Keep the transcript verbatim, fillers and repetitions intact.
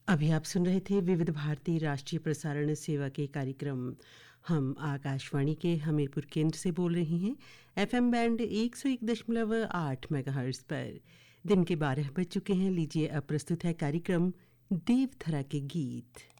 अभी आप सुन रहे थे विविध भारती राष्ट्रीय प्रसारण सेवा के कार्यक्रम। हम आकाशवाणी के हमीरपुर केंद्र से बोल रहे हैं, एफएम बैंड एक सौ एक दशमलव आठ मेगाहर्ट्ज पर। दिन के बारह बज चुके हैं। लीजिए अब प्रस्तुत है कार्यक्रम देवधरा के गीत।